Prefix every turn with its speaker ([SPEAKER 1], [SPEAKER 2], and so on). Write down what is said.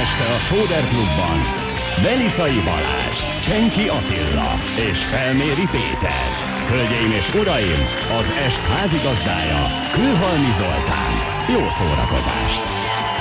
[SPEAKER 1] este a Sóder Klubban Belicai Balázs, Csenki Attila és Felméri Péter. Hölgyeim és uraim, az est házigazdája Kőhalmi Zoltán. Jó szórakozást!